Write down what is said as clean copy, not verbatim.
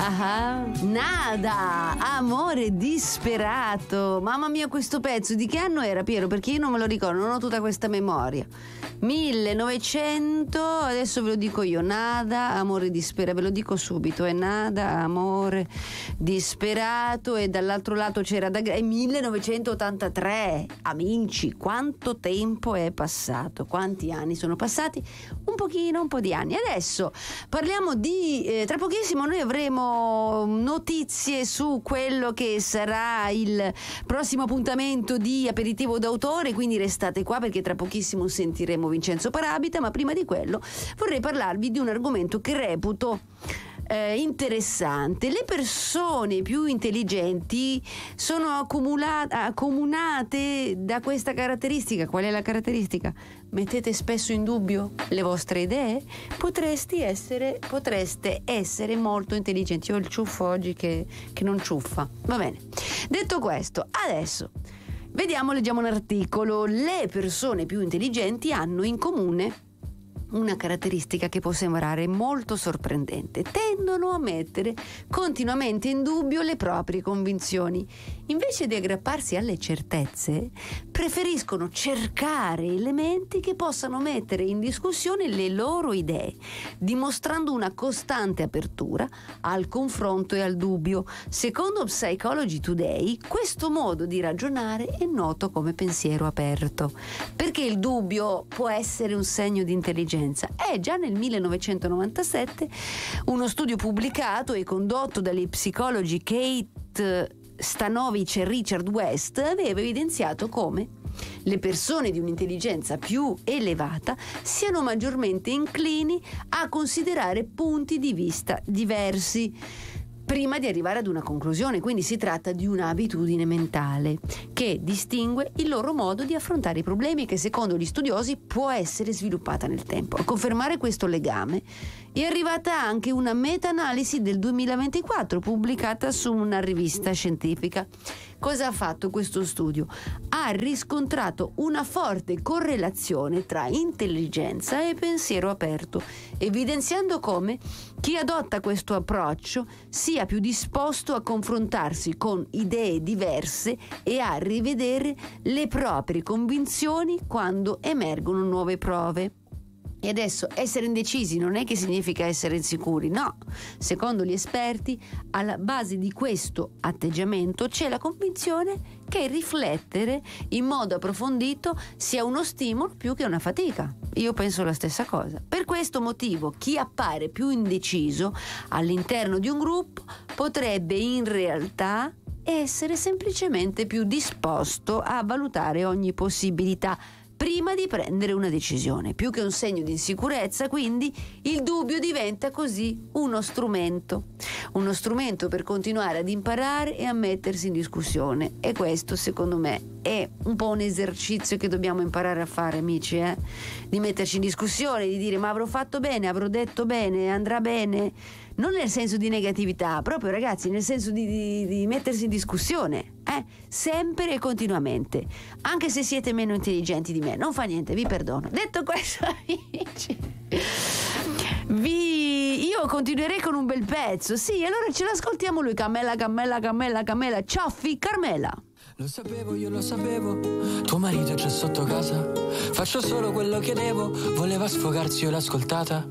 Nada, amore disperato. Mamma mia, questo pezzo di che anno era, Piero? Perché io non me lo ricordo, non ho tutta questa memoria. 1900, adesso ve lo dico io. Nada, amore disperato, ve lo dico subito, è Nada, amore disperato. E dall'altro lato c'era è 1983. Amici, quanto tempo è passato, quanti anni sono passati? Un po' di anni. Adesso parliamo di tra pochissimo noi avremo notizie su quello che sarà il prossimo appuntamento di Aperitivo d'autore, quindi restate qua perché tra pochissimo sentiremo Vincenzo Parabita, ma prima di quello vorrei parlarvi di un argomento che reputo interessante. Le persone più intelligenti sono accomunate da questa caratteristica. Qual è la caratteristica? Mettete spesso in dubbio le vostre idee? Potreste essere molto intelligenti. Io ho il ciuffo oggi che non ciuffa. Va bene. Detto questo, adesso leggiamo un articolo. Le persone più intelligenti hanno in comune una caratteristica che può sembrare molto sorprendente: tendono a mettere continuamente in dubbio le proprie convinzioni. Invece di aggrapparsi alle certezze, preferiscono cercare elementi che possano mettere in discussione le loro idee, dimostrando una costante apertura al confronto e al dubbio. Secondo Psychology Today, questo modo di ragionare è noto come pensiero aperto. Perché il dubbio può essere un segno di intelligenza? Già nel 1997 uno studio pubblicato e condotto dagli psicologi Kate Stanovic e Richard West aveva evidenziato come le persone di un'intelligenza più elevata siano maggiormente inclini a considerare punti di vista diversi prima di arrivare ad una conclusione. Quindi si tratta di un'abitudine mentale che distingue il loro modo di affrontare i problemi e che secondo gli studiosi può essere sviluppata nel tempo. A confermare questo legame è arrivata anche una meta-analisi del 2024 pubblicata su una rivista scientifica. Cosa ha fatto questo studio? Ha riscontrato una forte correlazione tra intelligenza e pensiero aperto, evidenziando come chi adotta questo approccio sia più disposto a confrontarsi con idee diverse e a rivedere le proprie convinzioni quando emergono nuove prove. E adesso essere indecisi non è che significa essere insicuri, no. Secondo gli esperti, alla base di questo atteggiamento c'è la convinzione che riflettere in modo approfondito sia uno stimolo più che una fatica. Io penso la stessa cosa. Per questo motivo chi appare più indeciso all'interno di un gruppo potrebbe in realtà essere semplicemente più disposto a valutare ogni possibilità prima di prendere una decisione. Più che un segno di insicurezza, quindi, il dubbio diventa così uno strumento per continuare ad imparare e a mettersi in discussione. E questo, secondo me, è un po' un esercizio che dobbiamo imparare a fare, amici, di metterci in discussione, di dire: ma avrò fatto bene, avrò detto bene, andrà bene. Non nel senso di negatività, proprio, ragazzi, nel senso di mettersi in discussione, sempre e continuamente, anche se siete meno intelligenti di me, non fa niente, vi perdono. Detto questo, amici, io continuerei con un bel pezzo. Sì, allora ce l'ascoltiamo lui. Camella, Cioffi, Carmela. Lo sapevo, io lo sapevo, tuo marito c'è sotto casa, faccio solo quello che devo, voleva sfogarsi, io l'ho ascoltata.